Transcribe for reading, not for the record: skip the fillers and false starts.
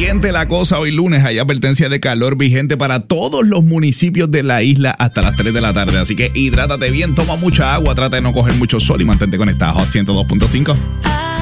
caliente la cosa hoy lunes. Hay advertencia de calor vigente para todos los municipios de la isla hasta las 3 de la tarde. Así que hidrátate bien, toma mucha agua, trata de no coger mucho sol y mantente conectado a Hot 102.5.